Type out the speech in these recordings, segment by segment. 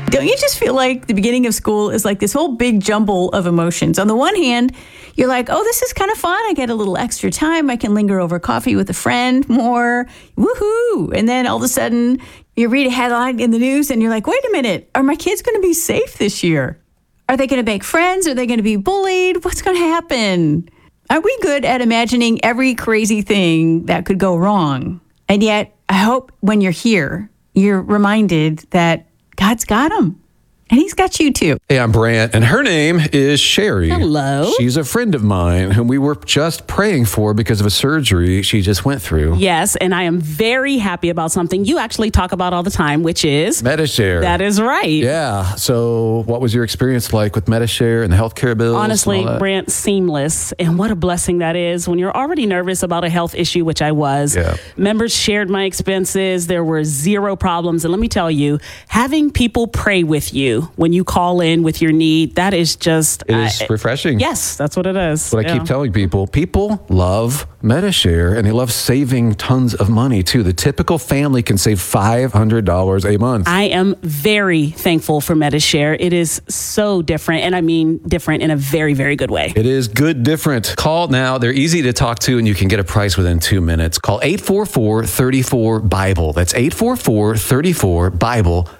Don't you just feel like the beginning of school is like this whole big jumble of emotions? On the one hand, you're like, oh, this is kind of fun. I get a little extra time. I can linger over coffee with a friend more. Woohoo. And then all of a sudden, you read a headline in the news and you're like, wait a minute. Are my kids going to be safe this year? Are they going to make friends? Are they going to be bullied? What's going to happen? Are we good at imagining every crazy thing that could go wrong? And yet, I hope when you're here, you're reminded that God's got them. And he's got you too. Hey, I'm Brant, and her name is Sherry. Hello. She's a friend of mine whom we were just praying for because of a surgery she just went through. Yes, and I am very happy about something you actually talk about all the time, which is Medi-Share. That is right. Yeah. So what was your experience like with Medi-Share and the healthcare bills? Honestly, Brant, seamless. And what a blessing that is when you're already nervous about a health issue, which I was. Yeah. Members shared my expenses. There were zero problems. And let me tell you, having people pray with you when you call in with your need, that is just... It is refreshing. Yes, that's what it is. That's what I keep telling people. People love Medi-Share, and they love saving tons of money, too. The typical family can save $500 a month. I am very thankful for Medi-Share. It is so different, and I mean different in a very, very good way. It is good different. Call now. They're easy to talk to, and you can get a price within 2 minutes. Call 844-34-BIBLE. That's 844-34-BIBLE.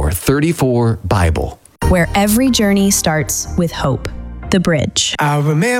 844-34-BIBLE. Where every journey starts with hope. The Bridge. I remember